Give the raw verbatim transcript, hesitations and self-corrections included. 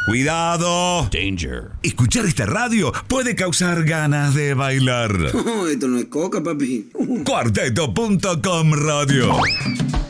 ¡Cuidado! Danger. Escuchar esta radio puede causar ganas de bailar. Oh, esto no es coca, papi. Cuarteto punto com Radio.